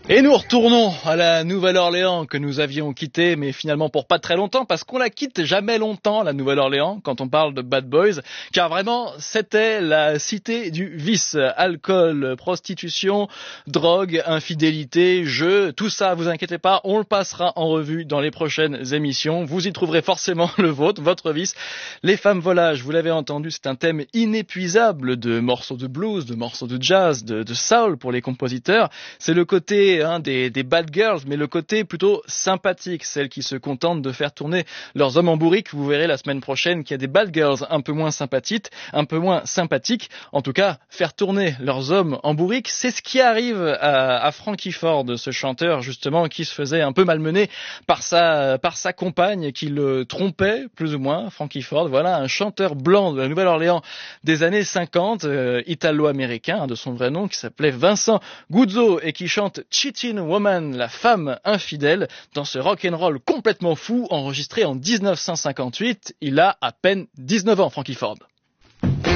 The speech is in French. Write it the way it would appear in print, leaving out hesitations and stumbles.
Et nous retournons à la Nouvelle-Orléans que nous avions quittée, mais finalement pour pas très longtemps, parce qu'on la quitte jamais longtemps, la Nouvelle-Orléans, quand on parle de Bad Boys, car vraiment, c'était la cité du vice. Alcool, prostitution, drogue, infidélité, jeux, tout ça, vous inquiétez pas, on le passera en revue dans les prochaines émissions. Vous y trouverez forcément le vôtre, votre vice. Les femmes volages, vous l'avez entendu, c'est un thème inépuisable de morceaux de blues, de morceaux de jazz, de soul pour les compositeurs. C'est le côté des bad girls, mais le côté plutôt sympathique, celles qui se contentent de faire tourner leurs hommes en bourrique. Vous verrez la semaine prochaine qu'il y a des bad girls un peu moins sympathiques. En tout cas, faire tourner leurs hommes en bourrique, c'est ce qui arrive à Frankie Ford, ce chanteur justement qui se faisait un peu malmener par sa compagne qui le trompait plus ou moins. Frankie Ford, voilà un chanteur blanc de la Nouvelle-Orléans des années 50, italo-américain de son vrai nom, qui s'appelait Vincent Guzzo et qui chante Cheating Woman, la femme infidèle, dans ce rock'n'roll complètement fou enregistré en 1958. Il a à peine 19 ans, Frankie Ford.